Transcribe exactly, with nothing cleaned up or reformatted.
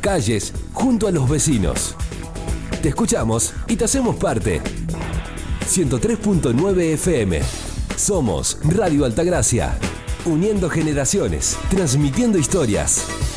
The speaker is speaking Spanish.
calles, junto a los vecinos. Te escuchamos y te hacemos parte. ciento tres punto nueve F M. Somos Radio Altagracia. Uniendo generaciones, transmitiendo historias.